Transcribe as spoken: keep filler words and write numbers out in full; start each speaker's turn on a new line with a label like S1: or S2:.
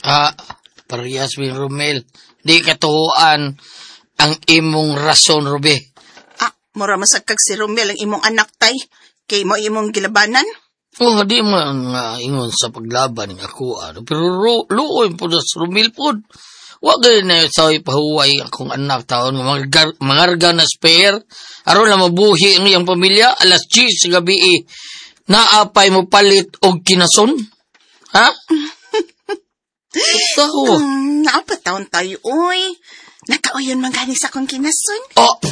S1: Ha, parehas mi Romel. Di katuhuan ang imong rason, Ruby.
S2: Ah, mura masagkag si Romel ang imong anak tay. Kay mo imong gilabanan?
S1: Oh, di mo nga ingon sa paglaban ng ako. Ano. Pero ro, luoy po na sa Romel po. Huwag ganyan na sa ipahuway akong anak taon. Mangarga, mangarga na spare. Aron lang mabuhi ang iyang pamilya. Alas diyes sa gabi eh. Naapay mo palit og kinason? Ha? Ito.
S2: Um, naapa taon tayo, oy. Nakauyon man gani sa kong kinason.
S1: Oh,